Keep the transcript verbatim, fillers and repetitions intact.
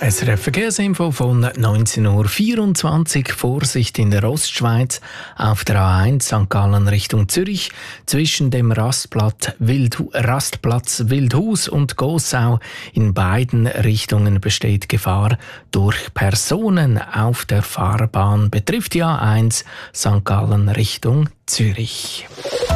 S R F Verkehrsinfo von neunzehn Uhr vierundzwanzig. Vorsicht in der Ostschweiz auf der A eins Sankt Gallen Richtung Zürich. Zwischen dem Rastplatz, Wildhu- Rastplatz Wildhus und Gossau in beiden Richtungen besteht Gefahr durch Personen auf der Fahrbahn. Betrifft die A eins Sankt Gallen Richtung Zürich.